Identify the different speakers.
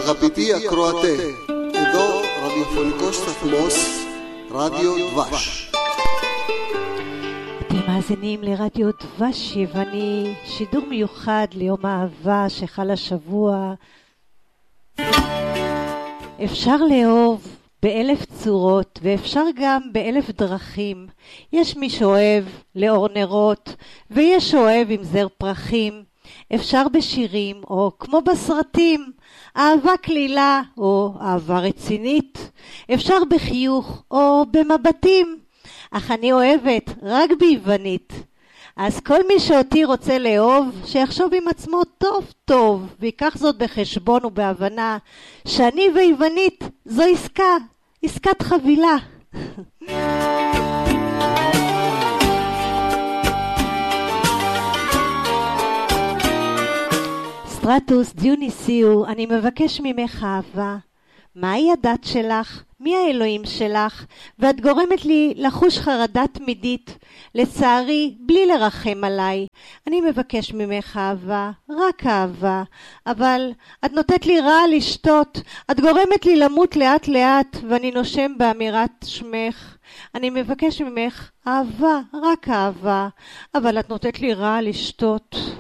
Speaker 1: agapiti akroate, edo radiofonikos stαθμός רדיו דבש.
Speaker 2: אתם מאזינים לרדיו דבש יווני, שידור מיוחד ליום האהבה שחל השבוע. אפשר לאהוב באלף צורות ואפשר גם באלף דרכים. יש מי שאוהב לאור נרות ויש שאוהב עם זר פרחים. אפשר בשירים או כמו בסרטים, אהבה כלילה או אהבה רצינית. אפשר בחיוך או במבטים, אך אני אוהבת רק ביוונית. אז כל מי שאותי רוצה לאהוב, שיחשוב עם עצמו טוב טוב, ויקח זאת בחשבון ובהבנה, שאני ויוונית זו עסקת חבילה. סטרטוס דיוניסיו, אני מבקש ממך אהבה. מהי הדת שלך? מי האלוהים שלך? ואת גורמת לי לחוש חרדה תמידית, לצערי בלי לרחם עליי. אני מבקש ממך אהבה, רק אהבה, אבל את נותנת לי רע לשתות, את גורמת לי למות לאט לאט, ואני נושם באמירת שמך. אני מבקש ממך אהבה, רק אהבה, אבל את נותנת לי רע לשתות.